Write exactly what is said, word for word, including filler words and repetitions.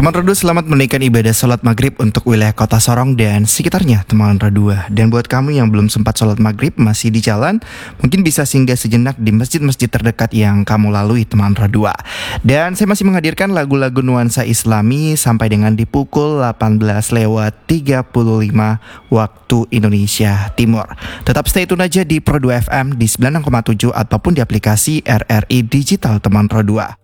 Teman Redu, selamat menunaikan ibadah sholat maghrib untuk wilayah kota Sorong dan sekitarnya, teman Redu. Dan buat kamu yang belum sempat sholat maghrib, masih di jalan, mungkin bisa singgah sejenak di masjid-masjid terdekat yang kamu lalui, teman Redu. Dan saya masih menghadirkan lagu-lagu nuansa islami sampai dengan di pukul delapan belas lewat tiga puluh lima waktu Indonesia Timur. Tetap stay tune aja di Pro dua F M di sembilan puluh enam koma tujuh ataupun di aplikasi R R I Digital, teman Redu.